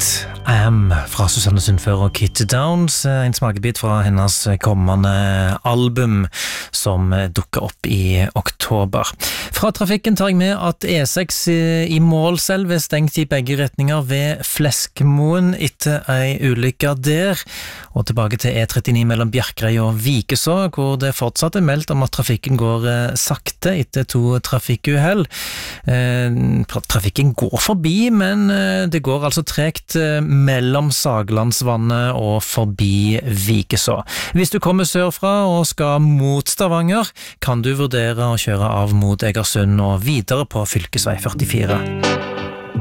It Am fra Susanne Sundfør og Kitty Downs, en smakebit fra hennes kommende album som dukker opp i oktober. Fra trafikken tar jeg med at E6 i Målselv er stengt i begge retninger ved Fleskmoen etter ei ulykke der, og tilbake til E39 mellom Bjerkreim og Vikeså, hvor det fortsatt er meldt om at trafikken går sakte etter 2 trafikkuhell. Trafikken går forbi, men det går altså tregt mellom Saglandsvannet og forbi Vikeså. Hvis du kommer sørfra og skal mot Stavanger, kan du vurdere å kjøre av mot Egersund og videre på fylkesvei 44.